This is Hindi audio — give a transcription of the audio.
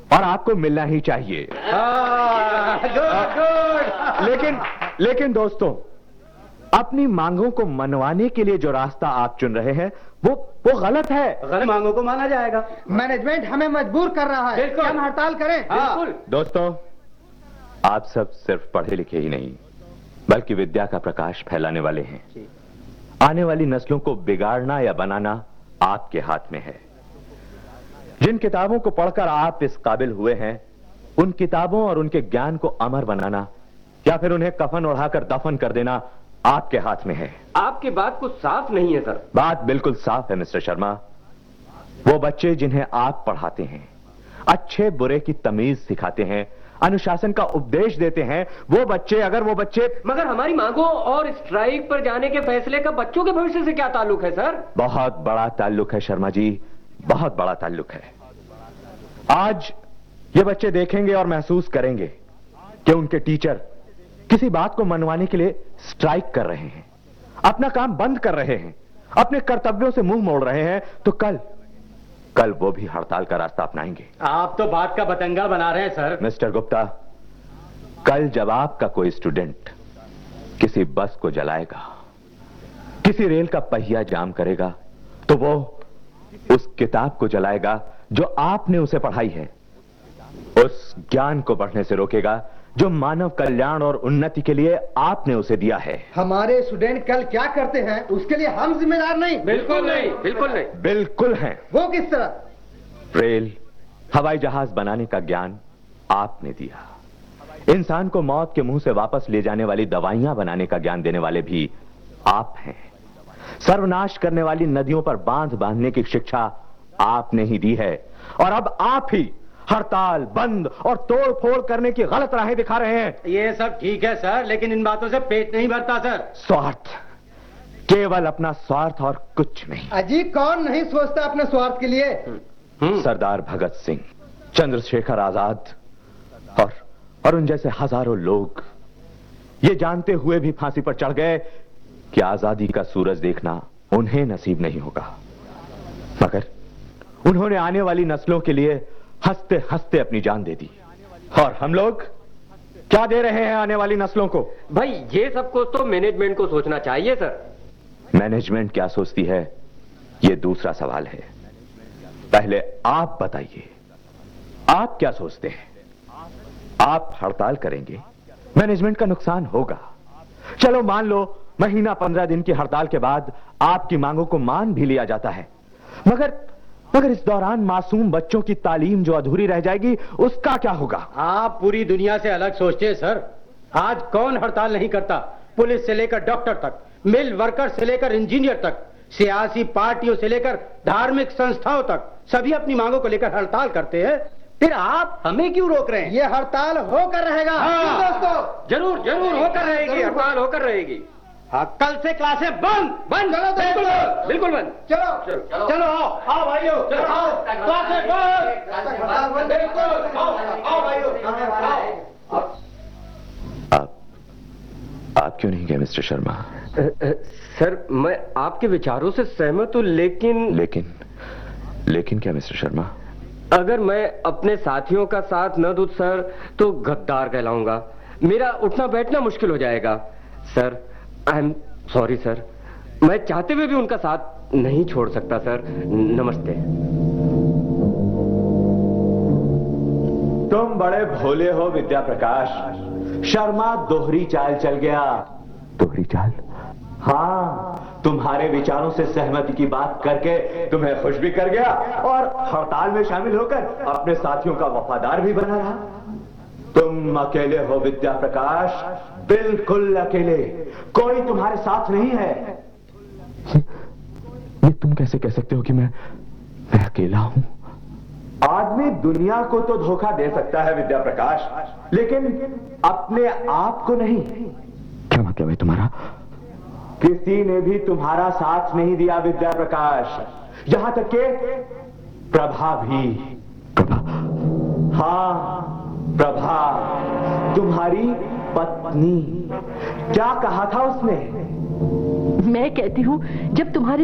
और आपको मिलना ही चाहिए। गुड। लेकिन दोस्तों, अपनी मांगों को मनवाने के लिए जो रास्ता आप चुन रहे हैं वो गलत है। गलत मांगों को माना जाएगा। मैनेजमेंट हमें मजबूर कर रहा है कि हम हड़ताल करें। बिल्कुल। दोस्तों, आप सब सिर्फ पढ़े लिखे ही नहीं बल्कि विद्या का प्रकाश फैलाने वाले हैं। आने वाली नस्लों को बिगाड़ना या बनाना आपके हाथ में है। जिन किताबों को पढ़कर आप इस काबिल हुए हैं, उन किताबों और उनके ज्ञान को अमर बनाना या फिर उन्हें कफन ओढ़ाकर दफन कर देना आपके हाथ में है। आपकी बात कुछ साफ नहीं है सर। बात बिल्कुल साफ है मिस्टर शर्मा। वो बच्चे जिन्हें आप पढ़ाते हैं, अच्छे बुरे की तमीज सिखाते हैं, अनुशासन का उपदेश देते हैं, मगर हमारी मांगों और स्ट्राइक पर जाने के फैसले का बच्चों के भविष्य से क्या ताल्लुक है सर? बहुत बड़ा ताल्लुक है शर्मा जी, बहुत बड़ा ताल्लुक है। आज ये बच्चे देखेंगे और महसूस करेंगे कि उनके टीचर किसी बात को मनवाने के लिए स्ट्राइक कर रहे हैं, अपना काम बंद कर रहे हैं, अपने कर्तव्यों से मुंह मोड़ रहे हैं, तो कल वो भी हड़ताल का रास्ता अपनाएंगे। आप तो बात का बतंगा बना रहे हैं सर। मिस्टर गुप्ता, कल जब आपका कोई स्टूडेंट किसी बस को जलाएगा, किसी रेल का पहिया जाम करेगा, तो वो उस किताब को जलाएगा जो आपने उसे पढ़ाई है, उस ज्ञान को बढ़ने से रोकेगा जो मानव कल्याण और उन्नति के लिए आपने उसे दिया है। हमारे स्टूडेंट कल क्या करते हैं उसके लिए हम जिम्मेदार नहीं। बिल्कुल नहीं, बिल्कुल नहीं। बिल्कुल हैं। वो किस तरह? रेल, हवाई जहाज बनाने का ज्ञान आपने दिया। इंसान को मौत के मुंह से वापस ले जाने वाली दवाइयां बनाने का ज्ञान देने वाले भी आप हैं। सर्वनाश करने वाली नदियों पर बांध बांधने की शिक्षा आपने ही दी है, और अब आप ही हड़ताल, बंद और तोड़ फोड़ करने की गलत राहें दिखा रहे हैं। ये सब ठीक है सर, लेकिन इन बातों से पेट नहीं भरता सर। स्वार्थ, केवल अपना स्वार्थ और कुछ नहीं। अजी, कौन नहीं सोचता अपने स्वार्थ के लिए? सरदार भगत सिंह, चंद्रशेखर आजाद और उन जैसे हजारों लोग ये जानते हुए भी फांसी पर चढ़ गए कि आजादी का सूरज देखना उन्हें नसीब नहीं होगा, मगर उन्होंने आने वाली नस्लों के लिए हंसते हंसते अपनी जान दे दी। और हम लोग क्या दे रहे हैं आने वाली नस्लों को? भाई, ये सब कुछ तो मैनेजमेंट को सोचना चाहिए सर। मैनेजमेंट क्या सोचती है, ये दूसरा सवाल है। पहले आप बताइए, आप क्या सोचते हैं? आप हड़ताल करेंगे, मैनेजमेंट का नुकसान होगा। चलो मान लो महीना 15 दिन की हड़ताल के बाद आपकी मांगों को मान भी लिया जाता है, मगर इस दौरान मासूम बच्चों की तालीम जो अधूरी रह जाएगी, उसका क्या होगा? आप पूरी दुनिया से अलग सोचते हैं सर। आज कौन हड़ताल नहीं करता? पुलिस से लेकर डॉक्टर तक, मिल वर्कर से लेकर इंजीनियर तक, सियासी पार्टियों से लेकर धार्मिक संस्थाओं तक, सभी अपनी मांगों को लेकर हड़ताल करते हैं। फिर आप हमें क्यों रोक रहे हैं? ये हड़ताल होकर रहेगा। हाँ, दोस्तों, जरूर होकर रहेगी, हड़ताल होकर रहेगी। हाँ, कल से क्लासें बंद। चलो दोस्तों, बिल्कुल बंद। चलो आओ भाइयों, आओ, क्लासें बंद। बिल्कुल, आओ भाइयों, आओ। आप क्यों नहीं गए मिस्टर शर्मा? सर, मैं आपके विचारों से सहमत हूं, लेकिन क्या मिस्टर शर्मा? अगर मैं अपने साथियों का साथ न दूं सर, तो गद्दार कहलाऊंगा। मेरा उठना बैठना मुश्किल हो जाएगा। Sir, I am sorry sir, मैं चाहते हुए भी उनका साथ नहीं छोड़ सकता सर। नमस्ते। तुम बड़े भोले हो विद्या प्रकाश। शर्मा दोहरी चाल चल गया। दोहरी चाल? हाँ, तुम्हारे विचारों से सहमति की बात करके तुम्हें खुश भी कर गया और हड़ताल में शामिल होकर अपने साथियों का वफादार भी बना रहा। तुम अकेले हो विद्या प्रकाश, बिल्कुल अकेले। कोई तुम्हारे साथ नहीं है। ये तुम कैसे कह सकते हो कि मैं अकेला हूं? आदमी दुनिया को तो धोखा दे सकता है विद्या प्रकाश, लेकिन अपने आप को नहीं। क्या मतलब है तुम्हारा? किसी ने भी तुम्हारा साथ नहीं दिया विद्या प्रकाश, यहां तक के प्रभा भी। हाँ, प्रभा, तुम्हारी पत्नी। क्या कहा था उसने? मैं कहती हूं, जब तुम्हारे